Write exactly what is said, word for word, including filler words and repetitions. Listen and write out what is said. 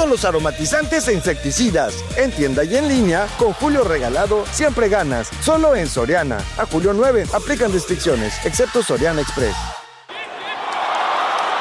todos los aromatizantes e insecticidas. En tienda y en línea, con Julio Regalado, siempre ganas. Solo en Soriana. A julio nueve, aplican restricciones, excepto Soriana Express.